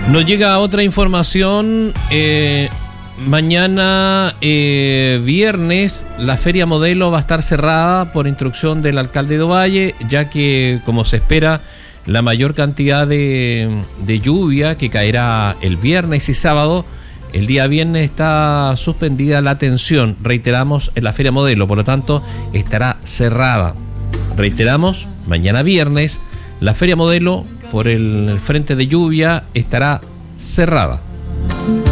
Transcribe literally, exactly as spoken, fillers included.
Nos llega otra información. Eh, mañana, eh, viernes, la Feria Modelo va a estar cerrada por instrucción del alcalde de Ovalle, ya que, como se espera, la mayor cantidad de, de lluvia que caerá el viernes y sábado, el día viernes está suspendida la atención, reiteramos, en la Feria Modelo, por lo tanto, estará cerrada. Reiteramos, mañana viernes, la Feria Modelo, por el frente de lluvia, estará cerrada.